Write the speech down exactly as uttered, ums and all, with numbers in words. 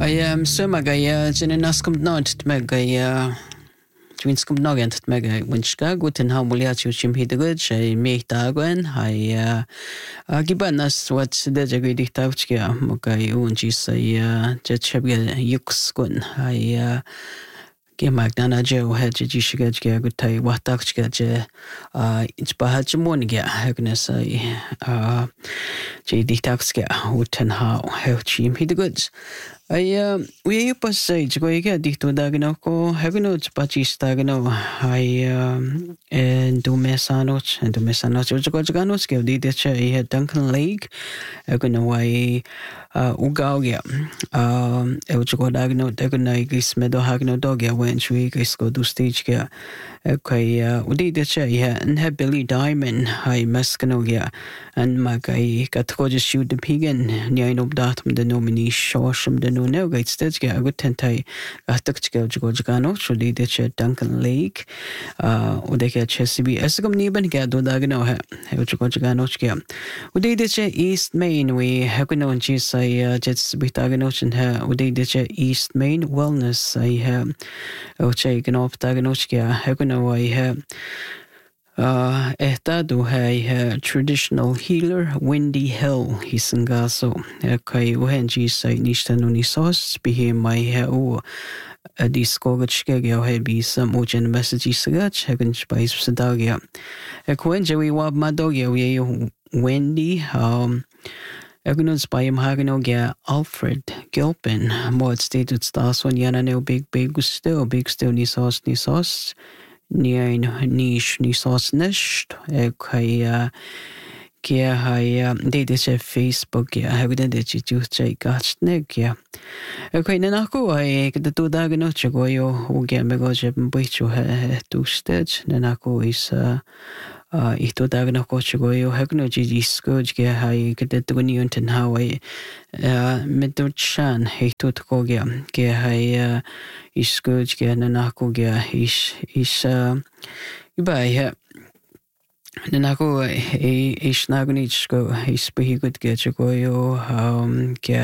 I so magaya jinnaskum not magaya twinskum nogent mega winchka guten hamuliat yuchim hidgud shay mehtagwen hay gibanas what the jagidi tauchkia mokai unji say jetchebga yuxkun hay Ge magdana je had je jishiga je gutai watakchga je it's bahachmonga hagnes I je ditaxka uten how how chim hidgud I we pas say go get dicto dagno hagno pachistagno I and do mesanoch and do mesanoch go ganos give the che Duncan Lake hagno way ugaugia um eugo dagno dagno gis medo hagno dogia when we go do stage ga okay udi de che yeah and have Billy Diamond I maskanogia and magai got go just shoot the pigan nine of datum the nominee shosham the no no gate stage ga good tentai gatakchga go gano should de che Duncan Lake uh udeke che C B S gum niban ga do dagno ha eugo gano chga udi de che East Main we hagno chi say jets bitagno chen ha udi de che East Main Wellness I have Oche gnop dagnochkia hagno I have uh esta do hai traditional healer Wendy Hill hisangaso kai uhenji sai nishtanu sos bihe mai ha o a discogachke ge ha bi some ochen message sagach hagen spice sadagia e kwenje we wab madogia we Wendy um Egnus by him hagano ga Alfred Gilpin mod stated stars on yana no big big still big still ni sauce ni sauce ni ein niche ni sauce nicht okay kia hai de de Facebook ya hagden de chitu chai gach ne kia okay na ko ai ke to dagno chgo yo u ge me go je bichu he tu stage na ko is Uh, ito dagna ko chigo yo hagno ji discourage ge hai kete to ni unten hawai medo chan hito to ko ge ge hai iscourage ge na ko ge is is ibai na ko e is nagni chigo is bi good ge chigo yo um ge